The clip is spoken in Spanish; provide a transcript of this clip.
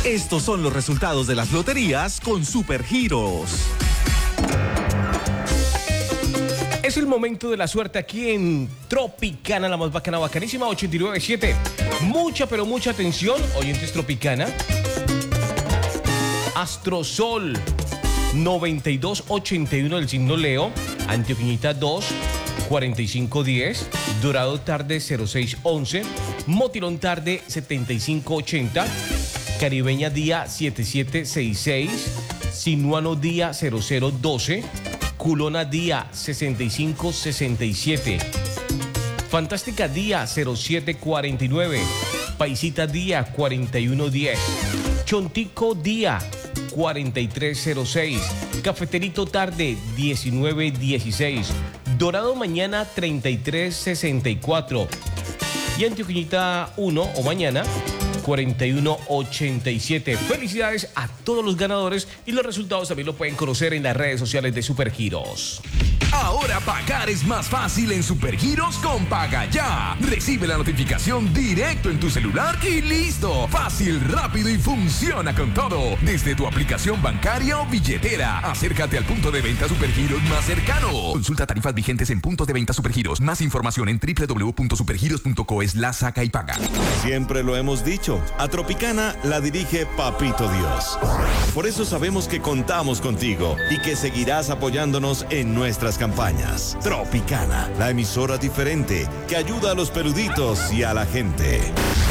Estos son los resultados de las loterías con Supergiros. Es el momento de la suerte aquí en Tropicana, la más bacana, bacanísima, 89.7. Mucha, pero mucha atención, oyentes Tropicana. Astrosol, 9281 del signo Leo. Antioqueñita 2, 4510. Dorado tarde 0611. Motilón tarde 7580. Caribeña día 7766. Sinuano día 0012. Culona día 6567. Fantástica día 0749. Paisita día 4110. Chontico día 4306. Cafeterito tarde 1916. Dorado mañana 3364. Y Antioqueñita 1 o mañana 4187. Felicidades a todos los ganadores y los resultados también lo pueden conocer en las redes sociales de Supergiros. Ahora pagar es más fácil en Supergiros con Paga Ya. Recibe la notificación directo en tu celular y listo. Fácil, rápido y funciona con todo. Desde tu aplicación bancaria o billetera. Acércate al punto de venta Supergiros más cercano. Consulta tarifas vigentes en puntos de venta Supergiros. Más información en www.supergiros.co/saca y paga. Siempre lo hemos dicho, a Tropicana la dirige Papito Dios. Por eso sabemos que contamos contigo y que seguirás apoyándonos en nuestras campañas. Tropicana, la emisora diferente que ayuda a los peluditos y a la gente.